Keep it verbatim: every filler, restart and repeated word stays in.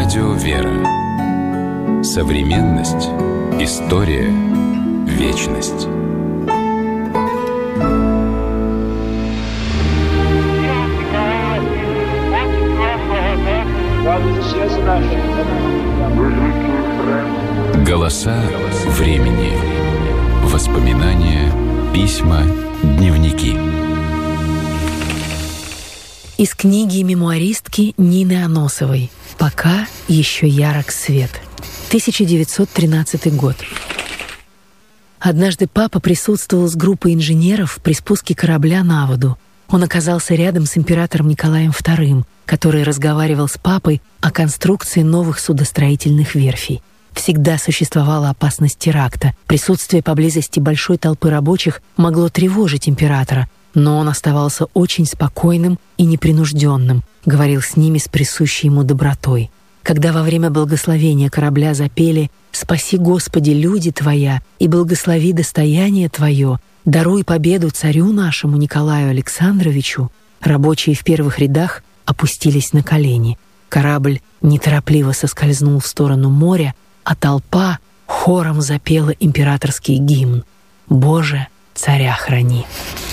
Радио «Вера». Современность. История. Вечность. Голоса времени. Воспоминания, письма, дневники. Из книги мемуаристки Нины Аносовой «Пока еще ярок свет». тысяча девятьсот тринадцатый год. Однажды папа присутствовал с группой инженеров при спуске корабля на воду. Он оказался рядом с императором Николаем вторым, который разговаривал с папой о конструкции новых судостроительных верфей. Всегда существовала опасность теракта. Присутствие поблизости большой толпы рабочих могло тревожить императора, но он оставался очень спокойным и непринужденным, говорил с ними с присущей ему добротой. Когда во время благословения корабля запели «Спаси, Господи, люди Твоя, и благослови достояние Твое, даруй победу царю нашему Николаю Александровичу», рабочие в первых рядах опустились на колени. Корабль неторопливо соскользнул в сторону моря, а толпа хором запела императорский гимн «Боже, царя храни».